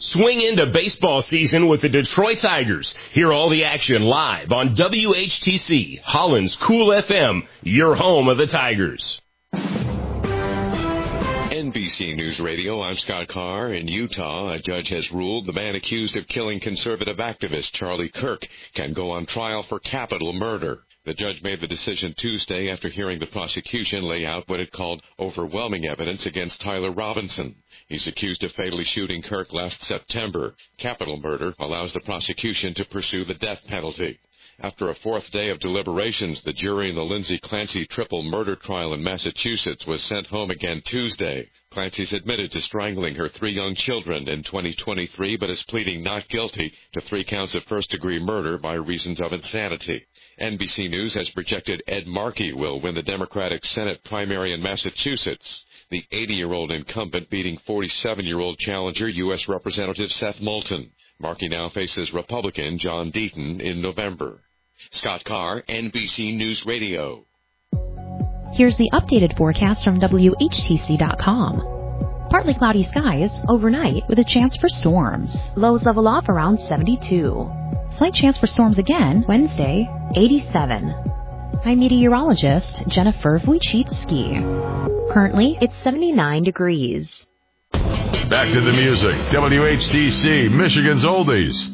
Swing into baseball season with the Detroit Tigers. Hear all the action live on WHTC, Holland's Cool FM, your home of the Tigers. NBC News Radio, I'm Scott Carr. In Utah, a judge has ruled the man accused of killing conservative activist Charlie Kirk can go on trial for capital murder. The judge made the decision Tuesday after hearing the prosecution lay out what it called overwhelming evidence against Tyler Robinson. He's accused of fatally shooting Kirk last September. Capital murder allows the prosecution to pursue the death penalty. After a fourth day of deliberations, the jury in the Lindsay Clancy triple murder trial in Massachusetts was sent home again Tuesday. Clancy's admitted to strangling her 3 young children in 2023, but is pleading not guilty to 3 counts of first-degree murder by reasons of insanity. NBC News has projected Ed Markey will win the Democratic Senate primary in Massachusetts. The 80-year-old incumbent beating 47-year-old challenger U.S. Representative Seth Moulton. Markey now faces Republican John Deaton in November. Scott Carr, NBC News Radio. Here's the updated forecast from WHTC.com. Partly cloudy skies overnight with a chance for storms. Lows level off around 72. Slight chance for storms again Wednesday, 87. I'm meteorologist Jennifer Wojcicki. Currently, it's 79 degrees. Back to the music. WHTC, Michigan's Oldies.